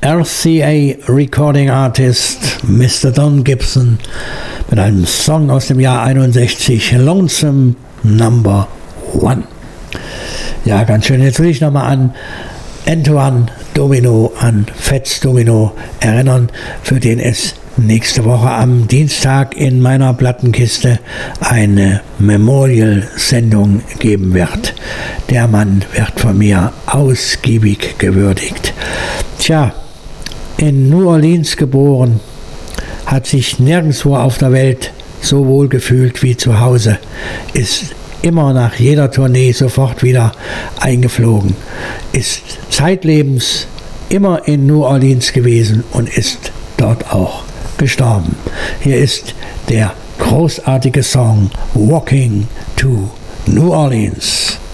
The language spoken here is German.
RCA Recording Artist Mr. Don Gibson mit einem Song aus dem Jahr 61, Lonesome Number One. Ja, ganz schön. Jetzt will ich nochmal an Antoine Domino, an Fats Domino erinnern, für den es nächste Woche am Dienstag in meiner Plattenkiste eine Memorial-Sendung geben wird. Der Mann wird von mir ausgiebig gewürdigt. Tja, in New Orleans geboren, hat sich nirgendwo auf der Welt so wohl gefühlt wie zu Hause, ist immer nach jeder Tournee sofort wieder eingeflogen, ist zeitlebens immer in New Orleans gewesen und ist dort auch gestorben. Hier ist der großartige Song Walking to New Orleans.